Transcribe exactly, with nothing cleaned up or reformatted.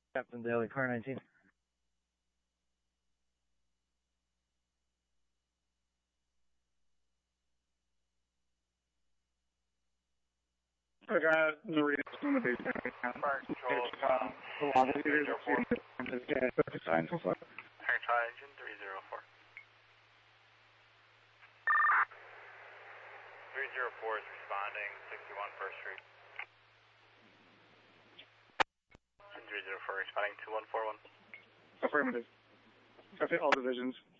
Captain Daly, car nineteen. I got the readings on the base area now. Fire control, um, the longest it is, it's fine so far. Air Tri engine three zero four. three zero four is responding, sixty-one First Street. three zero four responding, two one four one. Affirmative. Copy all divisions.